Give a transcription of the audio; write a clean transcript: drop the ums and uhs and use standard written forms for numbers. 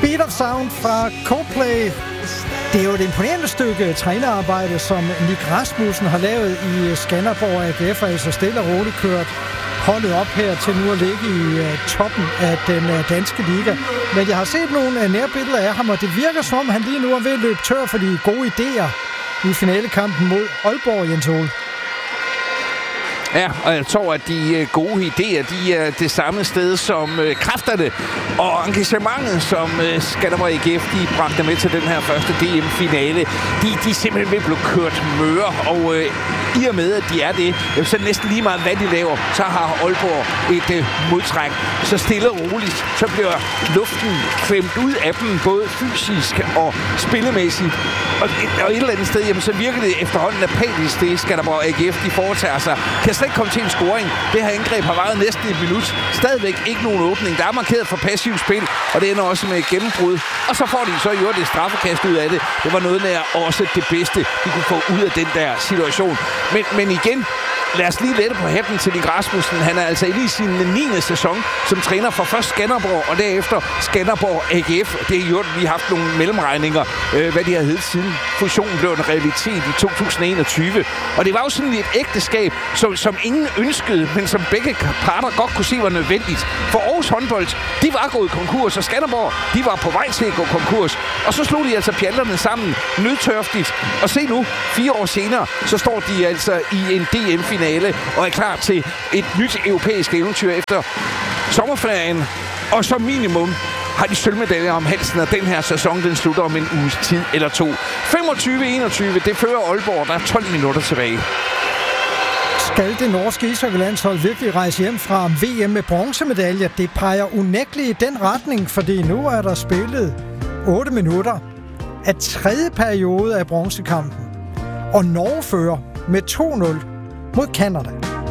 Beat of Sound fra Coldplay. Det er jo et imponerende stykke trænerarbejde, som Nick Rasmussen har lavet i Skanderborg AGF, altså stille og roligt kørt holdet op her til nu at ligge i toppen af den danske liga. Men jeg har set nogle nærbilleder af ham, og det virker som om, han lige nu er ved at løbe tør for de gode idéer i finalekampen mod Aalborg, Jens Ole. Ja, og jeg tror, at de gode idéer, de er det samme sted som kræfterne og engagementet, som Skanderborg AGF, de bragte med til den her første DM-finale. De er simpelthen ved at blive kørt møre, og i og med, at de er det, så næsten lige meget, hvad de laver, så har Aalborg et modtræk. Så stille og roligt, så bliver luften klemt ud af dem, både fysisk og spillemæssigt. Og et eller andet sted, jamen, så virker det efterhånden apatisk, det Skanderborg AGF, de foretager sig. Kan slet ikke komme til en scoring. Det her angreb har varet næsten et minut. Stadigvæk ikke nogen åbning. Der er markeret for passiv spil, og det ender også med et gennembrud. Og så får de så gjort det straffekast ud af det. Det var noget nær også det bedste, de kunne få ud af den der situation. Men igen, lad os lige lette på hætten til Nick Rasmussen. Han er altså inde i sin 9. sæson som træner for først Skanderborg, og derefter Skanderborg AGF. Det har gjort, at vi har haft nogle mellemregninger, hvad de har heddet siden fusionen blev en realitet i 2021. Og det var jo sådan et ægteskab, som ingen ønskede, men som begge parter godt kunne se var nødvendigt. For Aarhus håndbold, de var gået konkurs, og Skanderborg, de var på vej til at gå konkurs. Og så slog de altså pjalterne sammen nødtørftigt. Og se nu, 4 år senere, så står de altså i en DM-finale og er klar til et nyt europæisk eventyr efter sommerferien. Og som minimum har de sølvmedaljer om halsen, og den her sæson, den slutter om en uges tid eller 2. 25-21, det fører Aalborg, der er 12 minutter tilbage. Skal det norske ishockeylandshold virkelig rejse hjem fra VM med bronzemedaljer? Det peger unægteligt i den retning, fordi nu er der spillet 8 minutter af tredje periode af bronzekampen. Og Norge fører med 2-0 mod Canada.